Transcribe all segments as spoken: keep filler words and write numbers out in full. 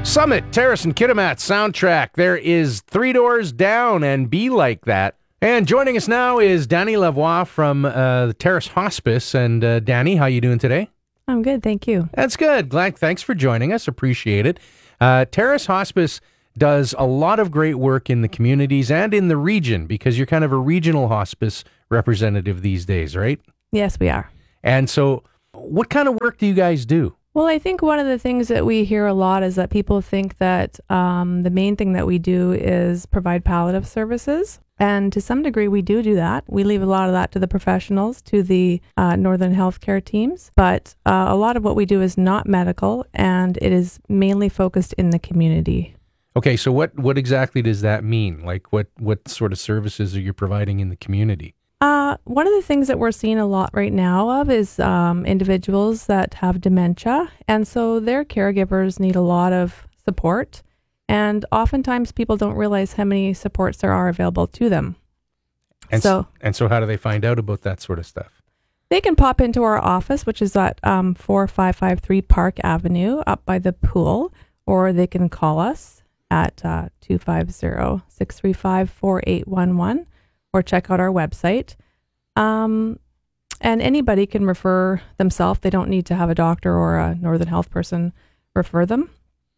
Summit, Terrace and Kitimat soundtrack. There is Three Doors Down and Be Like That. And joining us now is Danny Lavoie from uh, the Terrace Hospice. And uh, Danny, how you doing today? I'm good, thank you. That's good. Glad. Thanks for joining us. Appreciate it. Uh, Terrace Hospice does a lot of great work in the communities and in the region because you're kind of a regional hospice representative these days, right? Yes, we are. And so what kind of work do you guys do? Well, I think one of the things that we hear a lot is that people think that um, the main thing that we do is provide palliative services. And to some degree, we do do that. We leave a lot of that to the professionals, to the uh, Northern Healthcare teams. But uh, a lot of what we do is not medical, and it is mainly focused in the community. Okay, so what, what exactly does that mean? Like what, what sort of services are you providing in the community? Uh, one of the things that we're seeing a lot right now of is um, individuals that have dementia. And so their caregivers need a lot of support. And oftentimes people don't realize how many supports there are available to them. And so, and so how do they find out about that sort of stuff? They can pop into our office, which is at um, four five five three Park Avenue up by the pool, or they can call us at uh, two five zero, six three five, four eight one one. Or check out our website. Um, and anybody can refer themselves. They don't need to have a doctor or a Northern Health person refer them.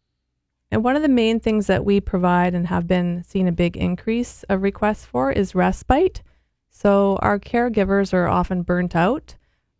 And one of the main things that we provide and have been seeing a big increase of requests for is respite. So our caregivers are often burnt out,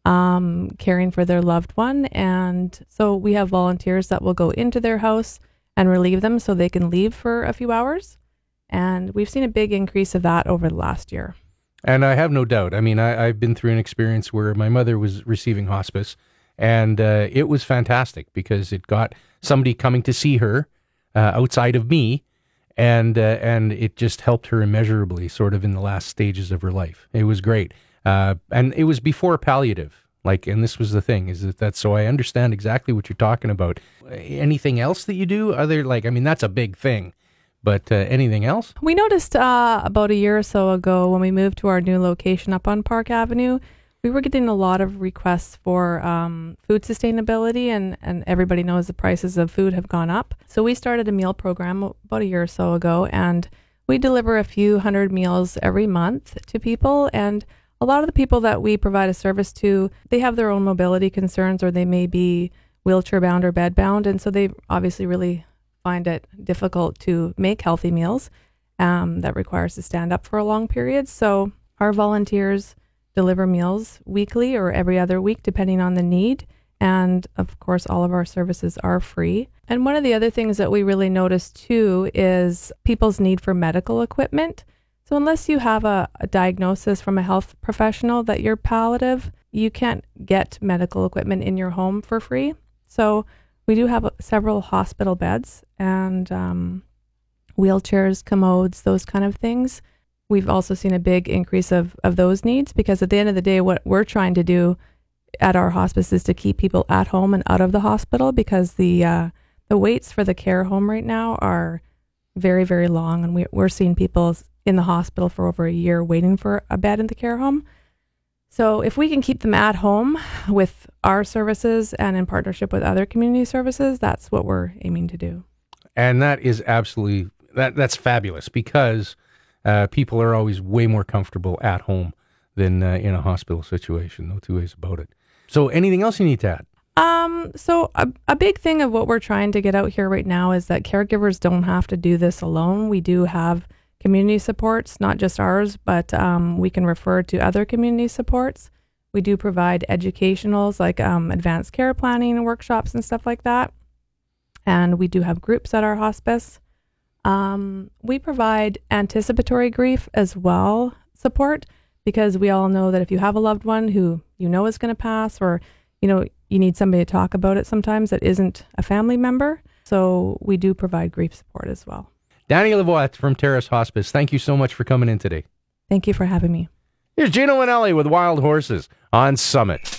um, caring for their loved one. And so we have volunteers that will go into their house and relieve them so they can leave for a few hours. And we've seen a big increase of that over the last year. And I have no doubt. I mean, I, I've been through an experience where my mother was receiving hospice, and uh, it was fantastic because it got somebody coming to see her uh, outside of me, and uh, and it just helped her immeasurably sort of in the last stages of her life. It was great. Uh, and it was before palliative. Like, and this was the thing, is that that's, so I understand exactly what you're talking about. Anything else that you do? Other, like, I mean, that's a big thing. But uh, anything else? We noticed uh, about a year or so ago when we moved to our new location up on Park Avenue, we were getting a lot of requests for um, food sustainability, and, and everybody knows the prices of food have gone up. So we started a meal program about a year or so ago, and we deliver a few hundred meals every month to people. And a lot of the people that we provide a service to, they have their own mobility concerns, or they may be wheelchair bound or bed bound. And so they obviously really find it difficult to make healthy meals um, that requires to stand up for a long period. So our volunteers deliver meals weekly or every other week, depending on the need. And of course, all of our services are free. And one of the other things that we really notice too is people's need for medical equipment. So unless you have a, a diagnosis from a health professional that you're palliative, you can't get medical equipment in your home for free. So we do have several hospital beds and um, wheelchairs, commodes, those kind of things. We've also seen a big increase of, of those needs because at the end of the day, what we're trying to do at our hospice is to keep people at home and out of the hospital, because the uh, the waits for the care home right now are very, very long. And we, we're seeing people in the hospital for over a year waiting for a bed in the care home. So if we can keep them at home with our services and in partnership with other community services, that's what we're aiming to do. And that is absolutely, that that's fabulous, because uh, people are always way more comfortable at home than uh, in a hospital situation. No two ways about it. So anything else you need to add? Um, so a, a big thing of what we're trying to get out here right now is that caregivers don't have to do this alone. We do have community supports, not just ours, but um, we can refer to other community supports. We do provide educationals like um, advanced care planning workshops and stuff like that. And we do have groups at our hospice. Um, we provide anticipatory grief as well support, because we all know that if you have a loved one who you know is going to pass, or you know you need somebody to talk about it sometimes that isn't a family member. So we do provide grief support as well. Danny Lavoie from Terrace Hospice, thank you so much for coming in today. Thank you for having me. Here's Gino Anelli with Wild Horses on Summit.